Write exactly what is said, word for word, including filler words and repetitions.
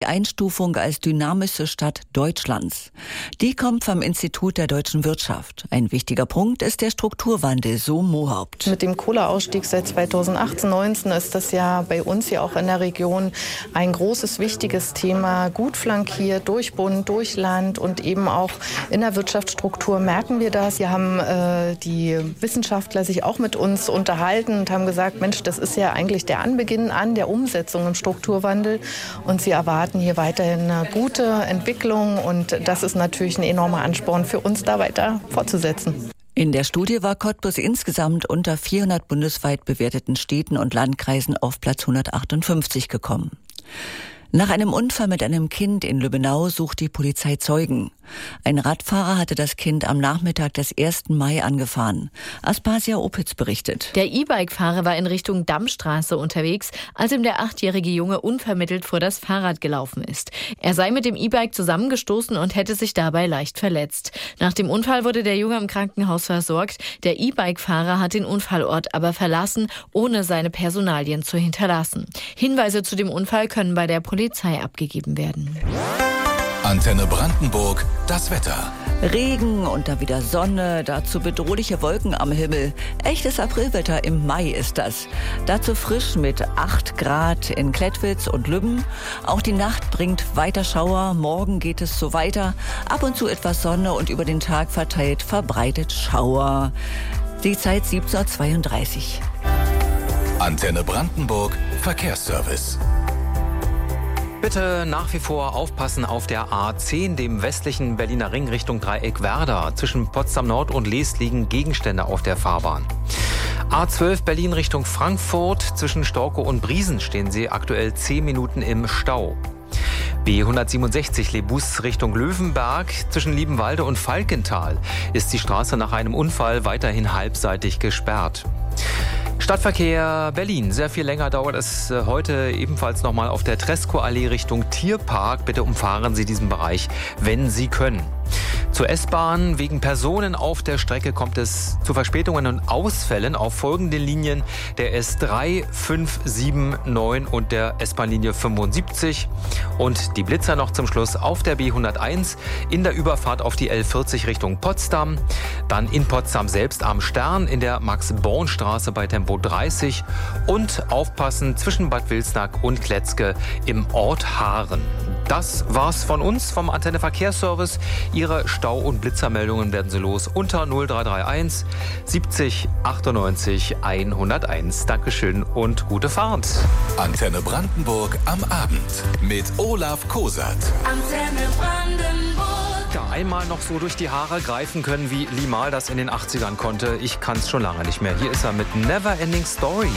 Einstufung als dynamischste Stadt Deutschlands. Die kommt vom Institut der deutschen Wirtschaft. Ein wichtiger Punkt ist der Strukturwandel, so Mohaupt. Mit dem Kohleausstieg seit zweitausendachtzehn neunzehn ist das ja bei uns hier auch in der Region ein großes, wichtiges Thema. Gut flankiert durch Bund, durch Land und eben auch in der Wirtschaftsstruktur merken wir das. Wir haben äh, die Wissenschaftler sich auch mit uns unterhalten und haben gesagt, Mensch, das ist ja eigentlich der Anbeginn an der Umsetzung im Strukturwandel. Und sie erwarten hier weiterhin eine gute Entwicklung. Und das ist natürlich ein enormer Ansporn für uns, da weiter fortzusetzen. In der Studie war Cottbus insgesamt unter vierhundert bundesweit bewerteten Städten und Landkreisen auf Platz hundertachtundfünfzig gekommen. Nach einem Unfall mit einem Kind in Lübbenau sucht die Polizei Zeugen. Ein Radfahrer hatte das Kind am Nachmittag des ersten Mai angefahren. Aspasia Opitz berichtet. Der E-Bike-Fahrer war in Richtung Dammstraße unterwegs, als ihm der achtjährige Junge unvermittelt vor das Fahrrad gelaufen ist. Er sei mit dem E-Bike zusammengestoßen und hätte sich dabei leicht verletzt. Nach dem Unfall wurde der Junge im Krankenhaus versorgt. Der E-Bike-Fahrer hat den Unfallort aber verlassen, ohne seine Personalien zu hinterlassen. Hinweise zu dem Unfall können bei der Polizei abgegeben werden. Antenne Brandenburg, das Wetter. Regen und dann wieder Sonne, dazu bedrohliche Wolken am Himmel. Echtes Aprilwetter im Mai ist das. Dazu frisch mit acht Grad in Klettwitz und Lübben. Auch die Nacht bringt weiter Schauer. Morgen geht es so weiter. Ab und zu etwas Sonne und über den Tag verteilt verbreitet Schauer. Die Zeit siebzehn Uhr zweiunddreißig. Antenne Brandenburg, Verkehrsservice. Bitte nach wie vor aufpassen auf der A zehn, dem westlichen Berliner Ring Richtung Dreieck Werder. Zwischen Potsdam Nord und Leest liegen Gegenstände auf der Fahrbahn. A zwölf Berlin Richtung Frankfurt. Zwischen Storkow und Briesen stehen Sie aktuell zehn Minuten im Stau. B hundertsiebenundsechzig Lebus Richtung Löwenberg. Zwischen Liebenwalde und Falkenthal ist die Straße nach einem Unfall weiterhin halbseitig gesperrt. Stadtverkehr Berlin. Sehr viel länger dauert es heute ebenfalls nochmal auf der Tresco-Allee Richtung Tierpark. Bitte umfahren Sie diesen Bereich, wenn Sie können. Zur S-Bahn. Wegen Personen auf der Strecke kommt es zu Verspätungen und Ausfällen auf folgenden Linien der S drei, fünf, sieben, neun und der S-Bahn-Linie fünfundsiebzig. Und die Blitzer noch zum Schluss auf der B hunderteins in der Überfahrt auf die L vierzig Richtung Potsdam. Dann in Potsdam selbst am Stern in der Max-Born-Straße bei Tempo dreißig. Und aufpassen zwischen Bad Wilsnack und Kletzke im Ort Haaren. Das war's von uns vom Antenne Verkehrsservice. Ihre Stau- und Blitzermeldungen werden Sie los unter null drei drei eins siebzig achtundneunzig hunderteins. Dankeschön und gute Fahrt. Antenne Brandenburg am Abend mit Olaf Kosat. Antenne Brandenburg. Ja, einmal noch so durch die Haare greifen können, wie Limahl das in den achtzigern konnte. Ich kann's schon lange nicht mehr. Hier ist er mit Never Ending Story.